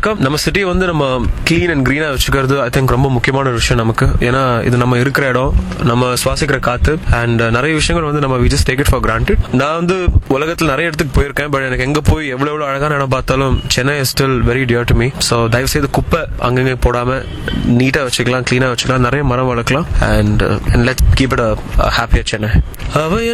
என்னன்னாக்கா நம்ம சிட்டி வந்து நம்ம கிளீன் அண்ட் கிரீனா வச்சுக்கிறது ஐ திங்க் ரொம்ப முக்கியமான விஷயம் நமக்கு. ஏன்னா இது நம்ம இருக்கிற இடம், நம்ம சுவாசிக்கிற காத்து அண்ட் நிறைய விஷயங்கள் வந்து நம்ம we just take it for granted. நான் வந்து உலகத்துல நிறைய இடத்துக்கு போயிருக்கேன். பட் எனக்கு எங்க போய் எவ்வளவு அழகான இடம் பார்த்தாலும் Chennai is still very dear to me. So தயவு செய்து குப்பை அங்கங்க போடாம நீட்டா வச்சுக்கலாம், கிளீனா வச்சுக்கலாம், நிறைய மரம் வளர்க்கலாம் and let's keep it a happier Chennai.